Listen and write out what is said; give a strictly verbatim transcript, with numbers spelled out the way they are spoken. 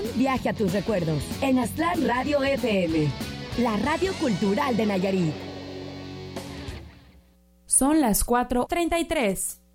viaje a tus recuerdos en Aztlán Radio F M, la radio cultural de Nayarit. Son las cuatro treinta y tres.